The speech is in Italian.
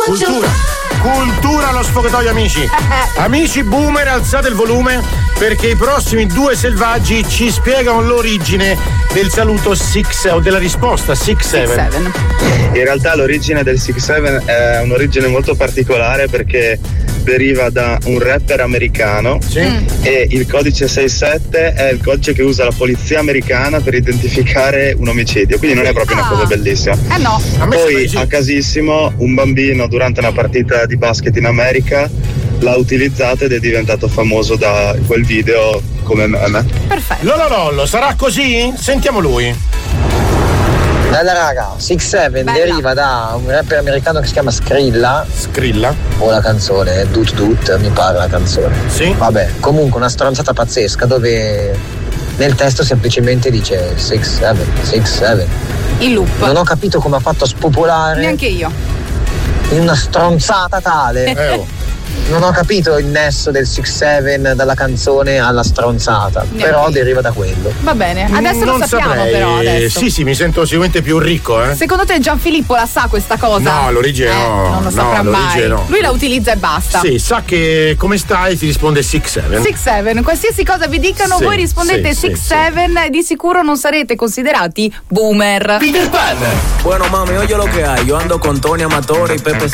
Cultura allo sfogatoio, amici. Amici boomer, alzate il volume perché i prossimi due selvaggi ci spiegano l'origine del saluto 6 o della risposta 6-7. In realtà l'origine del 6-7 è un'origine molto particolare perché deriva da un rapper americano e il codice 67 è il codice che usa la polizia americana per identificare un omicidio, quindi non è proprio una cosa bellissima. No. Poi a casissimo un bambino durante una partita di basket in America l'ha utilizzato ed è diventato famoso da quel video come meme. Perfetto. Lollo, sarà così? Sentiamo lui. Bella raga, 6-7 deriva da un rapper americano che si chiama Skrilla. O la canzone, Dut, mi pare la canzone. Sì. Vabbè, comunque una stronzata pazzesca dove nel testo semplicemente dice 6-7. Il loop. Non ho capito come ha fatto a spopolare. Neanche io. In una stronzata tale. Non ho capito il nesso del 6-7 dalla canzone alla stronzata, però deriva da quello. Va bene, adesso non lo sappiamo saprei. però adesso. Sì, mi sento sicuramente più ricco, Secondo te Gianfilippo la sa questa cosa? No, l'origine no. Non lo saprà mai. No. Lui la utilizza e basta. Sì, sa che come stai ti risponde 6-7. 6-7, qualsiasi cosa vi dicano, voi rispondete 6-7 e di sicuro non sarete considerati boomer. Peter Pan. Bueno mami, oye lo que hay. Yo ando con Tony Amatore y Pepe